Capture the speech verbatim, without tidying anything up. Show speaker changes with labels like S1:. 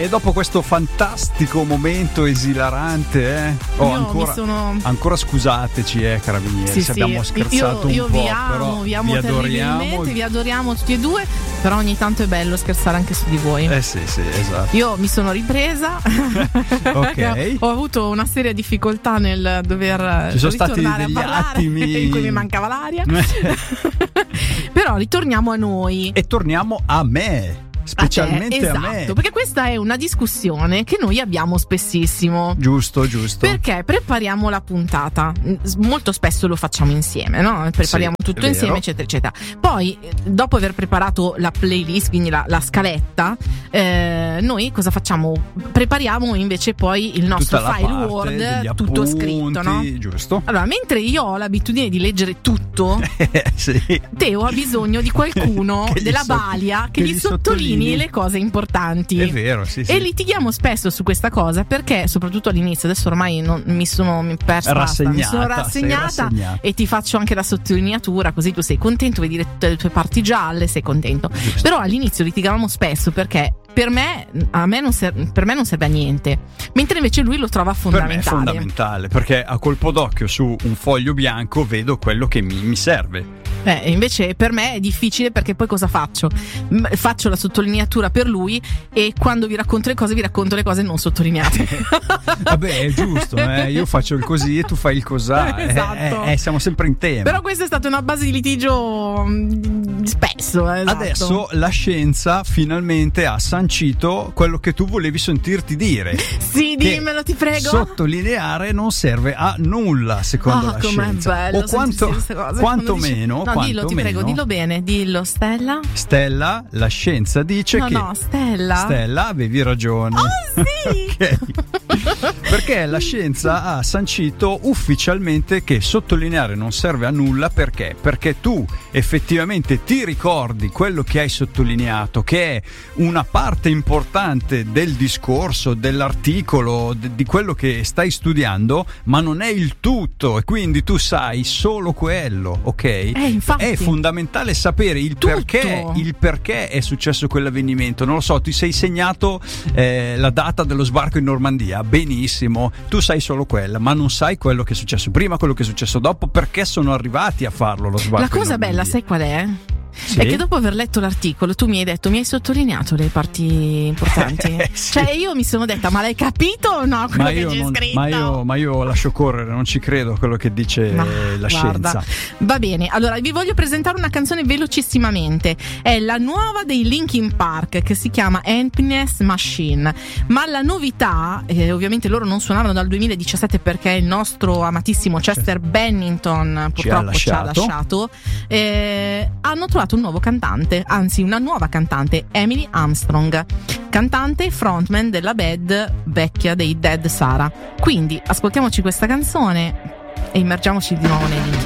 S1: E dopo questo fantastico momento esilarante, eh? Oh,
S2: Io
S1: ancora,
S2: mi sono...
S1: ancora scusateci, eh, carabinieri,
S2: Sì,
S1: se
S2: sì.
S1: abbiamo scherzato
S2: io, io
S1: un po',
S2: vi amo,
S1: però
S2: vi amo
S1: vi
S2: terribilmente,
S1: adoriamo.
S2: vi adoriamo tutti e due, però ogni tanto è bello scherzare anche su di voi.
S1: Eh sì, sì, esatto.
S2: Io mi sono ripresa,
S1: Ok.
S2: ho avuto una seria difficoltà nel dover
S1: Ci sono stati
S2: ritornare
S1: degli
S2: a parlare
S1: attimi
S2: in cui mi mancava l'aria. Però ritorniamo a noi.
S1: E torniamo a me. Specialmente
S2: a, te,
S1: a
S2: esatto,
S1: me.
S2: Perché questa è una discussione che noi abbiamo spessissimo.
S1: Giusto, giusto.
S2: Perché prepariamo la puntata. Molto spesso lo facciamo insieme, no? Prepariamo
S1: Sì,
S2: tutto
S1: è
S2: insieme,
S1: vero.
S2: eccetera, eccetera. Poi, dopo aver preparato la playlist, quindi la, la scaletta, eh, noi cosa facciamo? Prepariamo invece poi il nostro
S1: Tutta la
S2: file
S1: parte
S2: Word,
S1: degli
S2: tutto
S1: appunti,
S2: scritto, no?
S1: Giusto.
S2: Allora, mentre io ho l'abitudine di leggere tutto,
S1: Sì.
S2: Teo ha bisogno di qualcuno
S1: Che gli
S2: della
S1: so-
S2: balia che,
S1: che
S2: gli
S1: gli
S2: sottolinei
S1: sottolinei.
S2: le cose importanti.
S1: È vero, sì, sì.
S2: E litighiamo spesso su questa cosa perché, soprattutto all'inizio, adesso ormai non, mi sono mi persa, basta, mi sono
S1: Rassegnata,
S2: rassegnata
S1: sei rassegnata.
S2: e ti faccio anche la sottolineatura, così tu sei contento, vedi le, tutte le tue parti gialle, sei contento.
S1: Giusto.
S2: Però all'inizio litigavamo spesso perché per me, a me non serve, per me non serve a niente, mentre invece lui lo trova
S1: Per me è
S2: fondamentale.
S1: fondamentale, perché a colpo d'occhio su un foglio bianco vedo quello che mi, mi serve.
S2: Eh, invece per me è difficile perché poi cosa faccio? M- Faccio la sottolineatura per lui e quando vi racconto le cose vi racconto le cose non sottolineate.
S1: Vabbè, è giusto, eh? Io faccio il così e tu fai il cosà.
S2: Esatto.
S1: Eh, eh, siamo sempre in tema.
S2: Però questa è stata una base di litigio mh, spesso. eh, esatto.
S1: Adesso la scienza finalmente ha sancito quello che tu volevi sentirti dire.
S2: Sì,
S1: Che
S2: dimmelo, ti prego.
S1: Sottolineare non serve a nulla, secondo
S2: Ah,
S1: la
S2: com'è
S1: scienza.
S2: bello
S1: o quanto,
S2: sentirsi queste cose.
S1: quanto
S2: Quando dice-
S1: meno,
S2: No, dillo,
S1: quanto
S2: ti prego,
S1: meno,
S2: dillo bene. Dillo, Stella.
S1: Stella, la scienza dice
S2: No,
S1: che
S2: no, Stella.
S1: Stella, avevi ragione.
S2: Oh, sì.
S1: Ok. Perché la scienza ha sancito ufficialmente che sottolineare non serve a nulla. Perché? Perché tu effettivamente ti ricordi quello che hai sottolineato, che è una parte importante del discorso, dell'articolo, d- di quello che stai studiando, ma non è il tutto, e quindi tu sai solo quello, ok?
S2: Eh, infatti.
S1: È fondamentale sapere il
S2: Tutto.
S1: perché, il perché è successo quell'avvenimento. Non lo so, ti sei segnato eh, la data dello sbarco in Normandia, benissimo, tu sai solo quella, ma non sai quello che è successo prima, quello che è successo dopo, perché sono arrivati a farlo lo sbarco
S2: La
S1: in
S2: cosa
S1: Normandia.
S2: bella, sai qual è?
S1: Sì?
S2: È che dopo aver letto l'articolo tu mi hai detto, mi hai sottolineato le parti importanti.
S1: Sì.
S2: Cioè io mi sono detta, ma l'hai capito o no quello
S1: Ma
S2: che
S1: io,
S2: c'è
S1: non,
S2: scritto?
S1: ma, io, ma io lascio correre, non ci credo a quello che dice
S2: Ma,
S1: la
S2: guarda.
S1: scienza.
S2: Va bene, allora vi voglio presentare una canzone velocissimamente. È la nuova dei Linkin Park che si chiama Happiness Machine. Ma la novità, eh, ovviamente loro non suonavano dal duemiladiciassette perché il nostro amatissimo Chester Bennington purtroppo ci ha
S1: lasciato.
S2: lasciato. Eh, hanno trovato un nuovo cantante, anzi una nuova cantante, Emily Armstrong, cantante e frontman della band vecchia dei Dead Sara. Quindi ascoltiamoci questa canzone e immergiamoci di nuovo nei Linkin